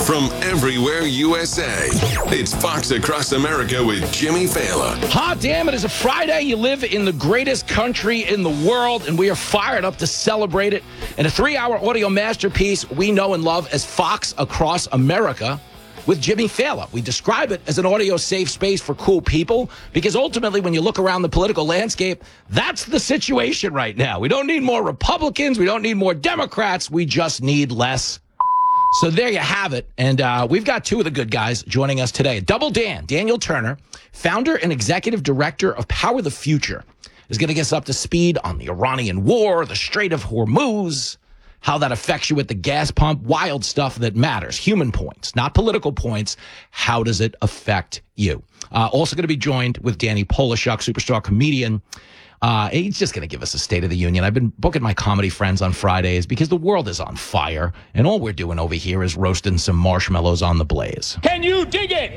from everywhere USA. It's Fox Across America with Jimmy Fallon. Hot damn, it is a Friday. You live in the greatest country in the world, and we are fired up to celebrate it in a 3-hour audio masterpiece we know and love as Fox Across America with Jimmy Fallon. We describe it as an audio safe space for cool people because ultimately when you look around the political landscape, that's the situation right now. We don't need more Republicans. We don't need more Democrats. We just need less. So there you have it. And we've got two of the good guys joining us today. Double Dan, Daniel Turner, founder and executive director of Power the Future, is going to get us up to speed on the Iranian war, the Strait of Hormuz, how that affects you at the gas pump, wild stuff that matters, human points, not political points. How does it affect you? Also going to be joined with Danny Polishuk, superstar comedian. He's just going to give us a State of the Union. I've been booking my comedy friends on Fridays because the world is on fire, and all we're doing over here is roasting some marshmallows on the blaze. Can you dig it?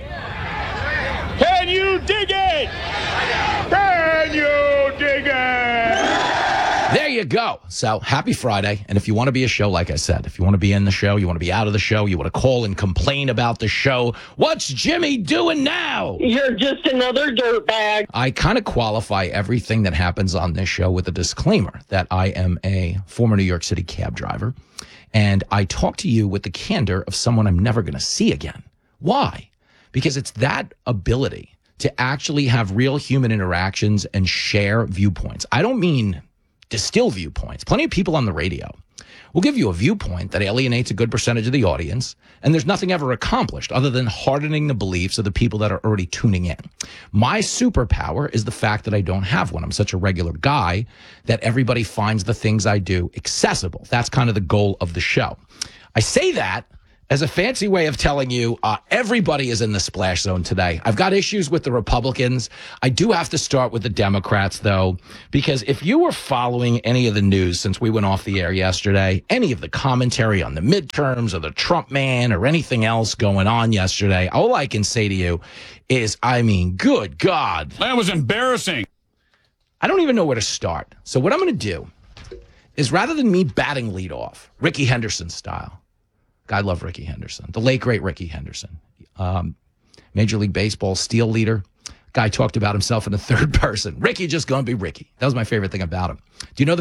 Can you dig it? Can you dig it? There you go. So happy Friday. And if you want to be a show, like I said, if you want to be in the show, you want to be out of the show, you want to call and complain about the show, what's Jimmy doing now? You're just another dirtbag. I kind of qualify everything that happens on this show with a disclaimer that I am a former New York City cab driver. And I talk to you with the candor of someone I'm never going to see again. Why? Because it's that ability to actually have real human interactions and share viewpoints. I don't mean distill viewpoints. Plenty of people on the radio will give you a viewpoint that alienates a good percentage of the audience, and there's nothing ever accomplished other than hardening the beliefs of the people that are already tuning in. My superpower is the fact that I don't have one. I'm such a regular guy that everybody finds the things I do accessible. That's kind of the goal of the show. I say that as a fancy way of telling you everybody is in the splash zone today. I've got issues with the Republicans. I do have to start with the Democrats, though, because if you were following any of the news since we went off the air yesterday, any of the commentary on the midterms or the Trump man or anything else going on yesterday, all I can say to you is, I mean, good God. That was embarrassing. I don't even know where to start. So what I'm going to do is rather than me batting lead off, Ricky Henderson style, I love Ricky Henderson, the late, great Ricky Henderson. Major League Baseball steal leader. Guy talked about himself in the third person. Ricky just going to be Ricky. That was my favorite thing about him. Do you know the